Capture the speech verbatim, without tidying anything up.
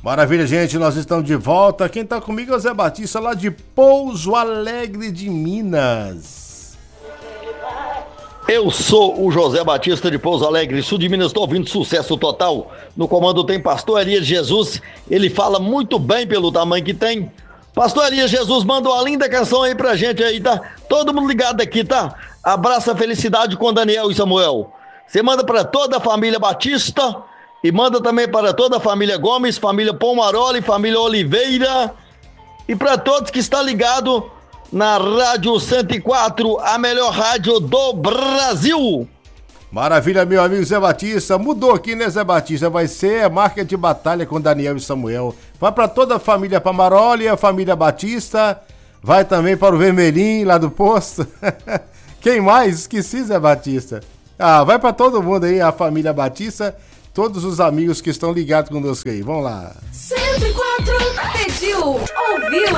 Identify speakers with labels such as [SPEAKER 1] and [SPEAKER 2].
[SPEAKER 1] Maravilha, gente, nós estamos de volta. Quem tá comigo é o Zé Batista, lá de Pouso Alegre de Minas.
[SPEAKER 2] Eu sou o José Batista de Pouso Alegre, sul de Minas, estou ouvindo Sucesso Total. No comando tem Pastor Elias Jesus, ele fala muito bem pelo tamanho que tem. Pastor Elias Jesus manda uma linda canção aí pra gente aí, tá? Todo mundo ligado aqui, tá? Abraça a felicidade com Daniel e Samuel. Você manda para toda a família Batista e manda também para toda a família Gomes, família Pomaroli, família Oliveira e para todos que estão ligados na Rádio cento e quatro, a melhor rádio do Brasil.
[SPEAKER 1] Maravilha, meu amigo Zé Batista. Mudou aqui, né, Zé Batista? Vai ser marca de batalha com Daniel e Samuel. Vai para toda a família Pomaroli, a família Batista. Vai também para o Vermelhinho, lá do posto. Quem mais? Esqueci, Zé Batista. Ah, vai para todo mundo aí, a família Batista, todos os amigos que estão ligados conosco aí. Vamos lá.
[SPEAKER 3] cento e quatro pediu, ouviu.